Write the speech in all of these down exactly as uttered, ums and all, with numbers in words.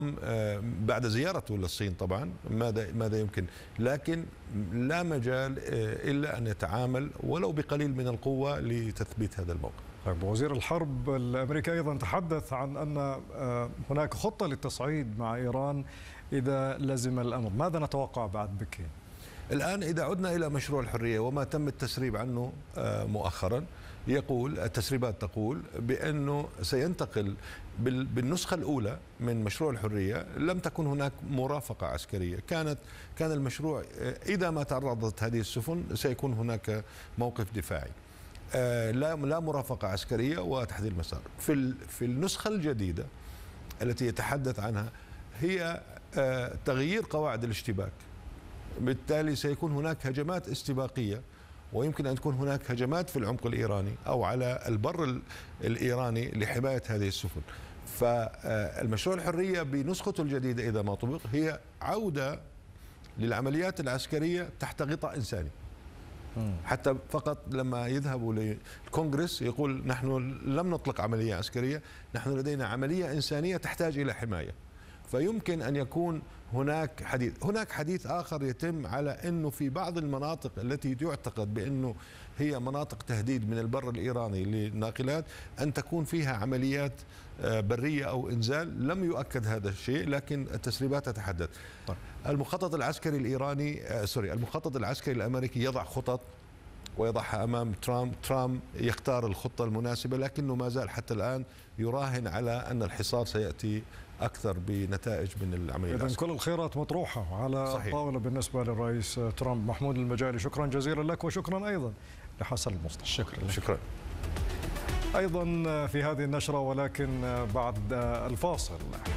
بعد زيارته للصين طبعا ماذا ماذا يمكن، لكن لا مجال الا ان يتعامل ولو بقليل من القوه لتثبيت هذا الموقف. طيب، وزير الحرب الامريكي ايضا تحدث عن ان هناك خطه للتصعيد مع ايران اذا لزم الامر، ماذا نتوقع بعد بكين؟ الآن إذا عدنا إلى مشروع الحرية وما تم التسريب عنه مؤخرا، يقول التسريبات تقول بأنه سينتقل بالنسخة الأولى من مشروع الحرية لم تكن هناك مرافقة عسكرية، كانت كان المشروع إذا ما تعرضت هذه السفن سيكون هناك موقف دفاعي، لا لا مرافقة عسكرية وتحديد مسار. في في النسخة الجديدة التي يتحدث عنها هي تغيير قواعد الاشتباك، بالتالي سيكون هناك هجمات استباقية، ويمكن أن تكون هناك هجمات في العمق الإيراني أو على البر الإيراني لحماية هذه السفن. فالمشروع الحرية بنسخته الجديدة إذا ما طبق هي عودة للعمليات العسكرية تحت غطاء إنساني، حتى فقط لما يذهبوا للكونغرس يقول نحن لم نطلق عملية عسكرية، نحن لدينا عملية إنسانية تحتاج إلى حماية. فيمكن أن يكون هناك حديث هناك حديث آخر يتم على أنه في بعض المناطق التي يعتقد بأنه هي مناطق تهديد من البر الإيراني للناقلات أن تكون فيها عمليات برية أو إنزال. لم يؤكد هذا الشيء، لكن التسريبات تتحدث. المخطط العسكري الإيراني سوري المخطط العسكري الأمريكي يضع خطط ويضعها أمام ترامب، ترامب يختار الخطة المناسبة، لكنه ما زال حتى الآن يراهن على أن الحصار سيأتي أكثر بنتائج من العملية. إذن كل الخيارات مطروحة على صحيح. الطاولة بالنسبة للرئيس ترامب. محمود المجالي، شكرا جزيلا لك، وشكرا أيضا لحسن المصطفى. شكرا شكرا. أيضا في هذه النشرة ولكن بعد الفاصل،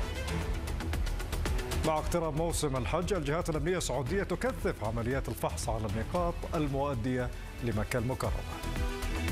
مع اقتراب موسم الحج الجهات الأمنية السعودية تكثف عمليات الفحص على النقاط المؤدية لمكة المكرمة.